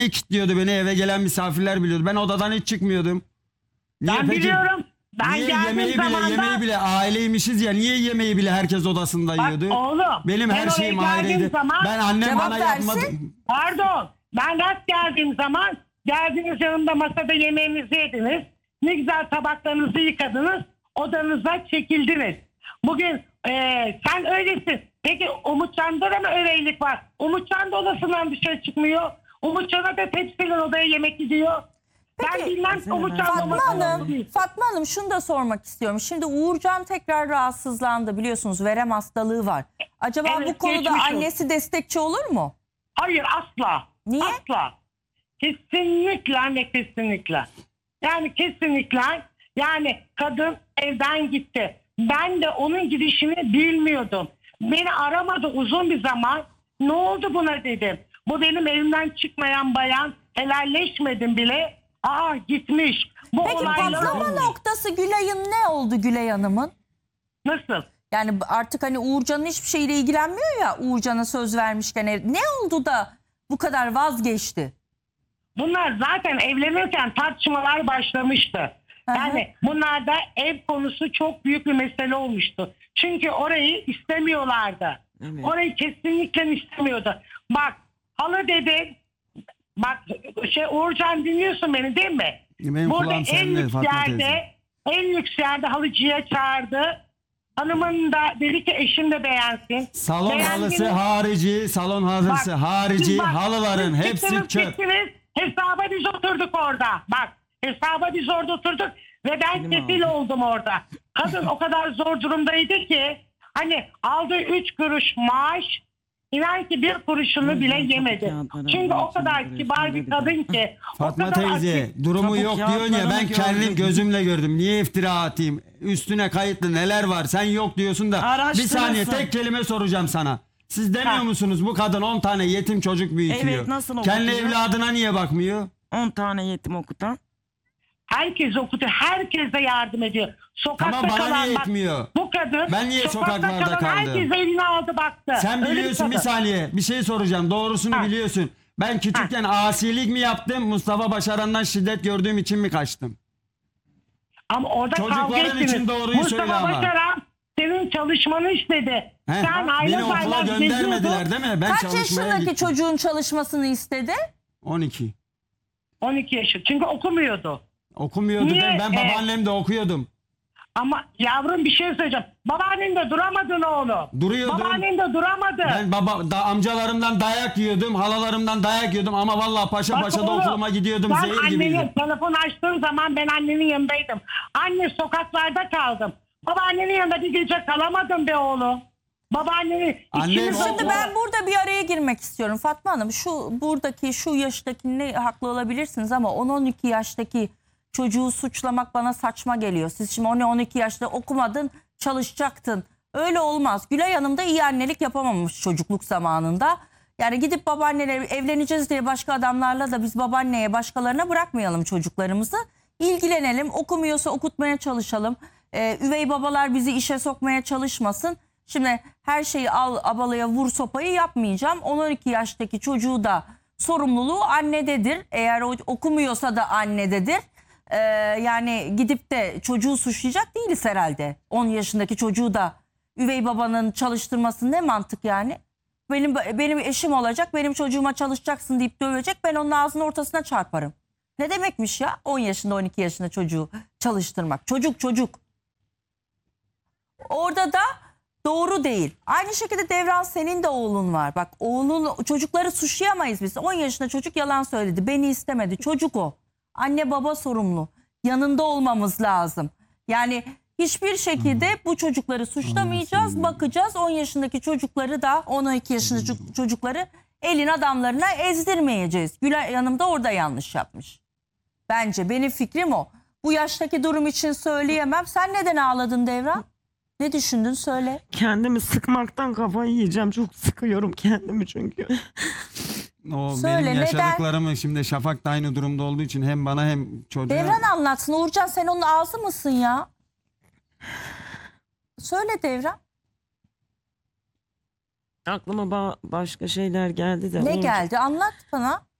kilitliyordu beni, eve gelen misafirler biliyordu. Ben odadan hiç çıkmıyordum. Niye Ben peki? biliyorum. Ben Niye geldiğim yemeği zamanda... bile aileymişiz ya, niye yemeği bile herkes odasında Bak yiyordu? oğlum, Benim ben her oraya şeyim geldiğim ayrıydı. zaman- Ben annem Cevap bana versin. yapmadı. Pardon. Ben rast geldiğim zaman geldiniz, yanımda masada yemeğinizi yediniz. Ne güzel tabaklarınızı yıkadınız. Odanıza çekildiniz. Bugün sen öylesin. Peki Umutcan'da da mı öylelik var? Umutcan da odasından dışarı çıkmıyor. Umutcan'a da tepsiyle odaya yemek gidiyor. Ben Peki, bilmem Umutcan Fatma Hanım şunu da sormak istiyorum. Şimdi Uğurcan tekrar rahatsızlandı, biliyorsunuz verem hastalığı var. Acaba Evet, bu konuda geçmiş olsun. annesi destekçi olur mu? Hayır, asla. Niye? Asla. Kesinlikle ve kesinlikle. Yani kesinlikle, yani kadın evden gitti. Ben de onun gidişini bilmiyordum. Beni aramadı uzun bir zaman. Ne oldu buna dedim. Bu benim evimden çıkmayan bayan, helalleşmedim bile. Aa, gitmiş. Bu Peki olaylar patlama olmuş. noktası Gülay'ın ne oldu Gülay Hanım'ın? Nasıl? Yani artık hani Uğurcan'ın hiçbir şeyle ilgilenmiyor ya, Uğurcan'a söz vermişken. Ne oldu da bu kadar vazgeçti? Bunlar zaten evlenirken tartışmalar başlamıştı. Hı hı. Yani bunlarda ev konusu çok büyük bir mesele olmuştu. Çünkü orayı istemiyorlardı. Evet. Orayı kesinlikle istemiyordu. Bak, halı dedi. Bak, Uğurcan, dinliyorsun beni değil mi? Benim Burada kulağım en sende lüks Fatma yerde, teyze. en lüks yerde halıcıya çağırdı. Hanımın da dedi ki eşim de beğensin. Salon Beğendiniz. halısı harici, salon halısı Bak, harici, siz bak, halıların siz hepsi gittiniz, çöp. gittiniz, hesaba biz oturduk orada. Bak, hesaba biz orada oturduk ve ben kefil oldum orada. Kadın o kadar zor durumdaydı ki, hani aldığı 3 kuruş maaş, inan ki bir kuruşunu bile yemedi. Çünkü o kadar kibar bir kadın ki. Fatma o kadar teyze, açık- durumu Tabii yok ki diyorsun ya, ben hatlarını kendim gördüm. gözümle gördüm. Niye iftira atayım? Üstüne kayıtlı neler var? Sen yok diyorsun da. Bir Araştırırsın. saniye, tek kelime soracağım sana. Siz demiyor Ha. musunuz bu kadın 10 tane yetim çocuk büyütüyor? Evet, nasıl Kendi okutuyor? evladına niye bakmıyor? 10 tane yetim okutan. Herkes okutuyor, herkese yardım ediyor. Sokakta Tamam, bana kalan niye bak, etmiyor? bu kadın Ben niye sokakta sokaklarda kalan kaldım? herkes elini aldı baktı. Sen Öyle biliyorsun, bir kadın. saniye bir şey soracağım. Doğrusunu Ha. biliyorsun. Ben küçükken asilik mi yaptım? Mustafa Başaran'dan şiddet gördüğüm için mi kaçtım? Ama orada Çocukların kavga ettiniz. için doğruyu söyle Mustafa ama. Başaran senin çalışmanı istedi. He? Sen Beni aile okula paylaş göndermediler değil mi? Ben Kaç çalışmaya yaşındaki gittim. çocuğun çalışmasını istedi? 12. 12 yaşı. Çünkü okumuyordu. Okumuyordu Niye? değil mi? Ben babaannemde okuyordum. Ama yavrum, bir şey söyleyeceğim. Babaannen de duramadın oğlum. Duruyordum. Babaannen de duramadı. Ben amcalarımdan dayak yiyordum, halalarımdan dayak yiyordum ama vallahi paşa Bak paşa da oğlum, okuluma gidiyordum, ben zehir gibiydim. annenin telefon açtığım zaman ben annenin yanındaydım. Anne, sokaklarda kaldım. Babaannenin yanında bir gece kalamadım be oğlum. Babaannenin Annem ikimiz o- Şimdi ben burada bir araya girmek istiyorum Fatma Hanım. Şu yaştaki ne haklı olabilirsiniz ama 10-12 yaştaki çocuğu suçlamak bana saçma geliyor. Siz şimdi 10-12 yaşta okumadın, çalışacaktın. Öyle olmaz. Gülay Hanım da iyi annelik yapamamış çocukluk zamanında. Yani gidip babaanneyle evleneceğiz diye başka adamlarla da biz babaanneye, başkalarına bırakmayalım çocuklarımızı. İlgilenelim, okumuyorsa okutmaya çalışalım. Üvey babalar bizi işe sokmaya çalışmasın. Şimdi her şeyi al abalaya vur sopayı yapmayacağım. 10-12 yaştaki çocuğu da sorumluluğu annededir. Eğer o okumuyorsa da annededir. Yani gidip de çocuğu suçlayacak değiliz herhalde. 10 yaşındaki çocuğu da üvey babanın çalıştırması ne mantık yani? Benim eşim olacak, benim çocuğuma çalışacaksın deyip dövecek, ben onun ağzının ortasına çarparım. Ne demekmiş ya 10 yaşında 12 yaşında çocuğu çalıştırmak? Çocuk. Orada da doğru değil. Aynı şekilde Devran, senin de oğlun var. Bak, çocukları suçlayamayız biz. 10 yaşında çocuk yalan söyledi. Beni istemedi. Çocuk o. Anne baba sorumlu. Yanında olmamız lazım. Yani hiçbir şekilde bu çocukları suçlamayacağız. Bakacağız 10 yaşındaki çocukları da 10-12 yaşındaki çocukları elin adamlarına ezdirmeyeceğiz. Gülay Hanım da orada yanlış yapmış. Bence benim fikrim o. Bu yaştaki durum için söyleyemem. Sen neden ağladın Devran? Ne düşündün, söyle. Kendimi sıkmaktan kafayı yiyeceğim. Çok sıkıyorum kendimi çünkü. O Söyle, benim neden? yaşadıklarımı şimdi Şafak da aynı durumda olduğu için hem bana hem çocuğa. Devran anlatsın. Uğurcan, sen onun ağzı mısın ya? Söyle Devran. Aklıma başka şeyler geldi de. Ne Uğurcan- geldi? Anlat bana.